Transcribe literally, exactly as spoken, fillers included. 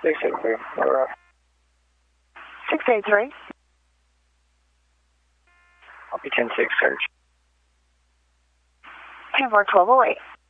six eight three. We're up. six eight three. I'll be ten six, search. ten four twelve oh eight.